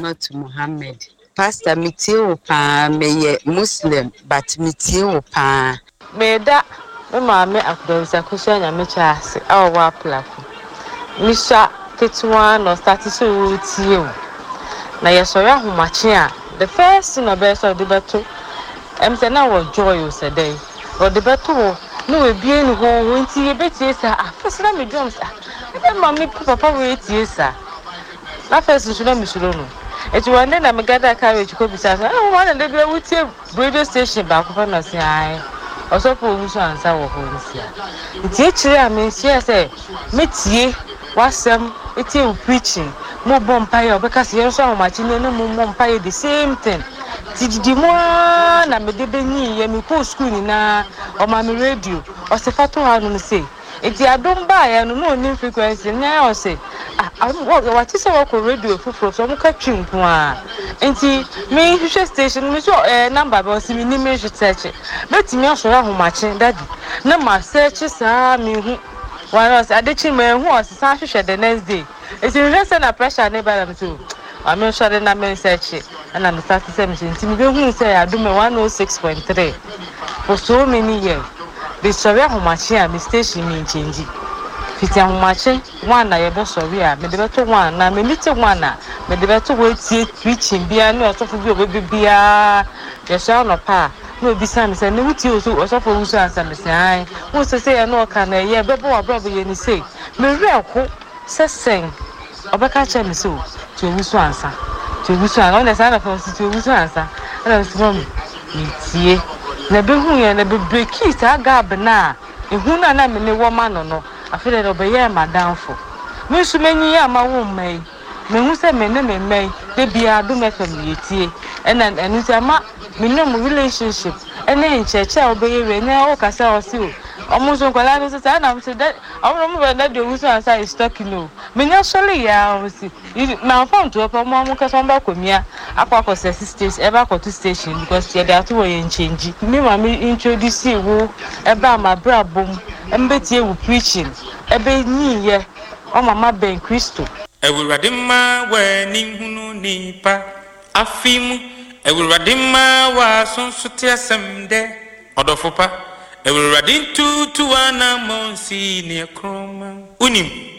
Aminat Muhammad. Pastor Mitio pa me Muslim but Mitio pa. Me da me maame akudonsa kusha nyame chaase awa plako. Misha ketwa no start so tie o. Na yesori ahomache a the first thing about so the beto em say na wo joy o say dey. O the beto no we bie ni ho nti ye betie sa afesra me drums e ma me papa we tie sa. Na first nso na misuro no. Eti wande na me gada carriage ko bisa sa o ma na dey be wutie radio station ba ko fa na say ai. Also for we so answer wo ho nsia. Nti e chire a me nsia say metie wasem etie preaching mo bompaye obeka se yenso ahomachi no mo bompaye the same thing. Tididi mo na me de benyi ye me ko school ni na o ma me radio o se fato ha no say enti adom ba ya no no ni frequency na o say what is our radio fufuro so mo ka twinko a enti me hwehwe station me so number ba o se me ni me hwetche betimi asoro ahomachi daddy na ma search sa me hu one was adechi me hu o se sa hwehwe the next day enti hwehwe say na pressure na ba am too I'm sure that na me search and I'm starting to enti me hu say adom 106.3 for so many years. The story ahomachi a me station me change. Fiti ahomachi one na ye be story a me de beto one na me meet one na me de beto we tie preaching bia na osofo bi obi bia ye sha no pa no obi san say ne wuti oso osofo wusu ansa me say ai wo so say e no ka na ye be bo abrobo ye ni say me reko sesen obeka che me so to wusu ansa on the side of us to wusu ansa and from me tie na be hu ye na be break sa gab na ehu na me ne wo ma no afere do be ye madamfo me su menyi ya ma wo mai me hu se me ne me mai de bia do me fam yetie enu se ma me no mo relationship ene ncheche obeye we na o kasa o si o omo so kwala no se na se that omo mo be na de wusu ansa is talking no me nya sole ya o si na phone to opo mo ka so mba komia akwa stage eba to station because ye dey to we change me ma me introduce wo eba ma brabom embetie wo preaching ebe nyi ye o mama ben Kristo ewurade ma wa ni hunu nipa afimu ewurade ma wa sonso te asem de odofopa ewurade tutu ana monsi ne kroma unim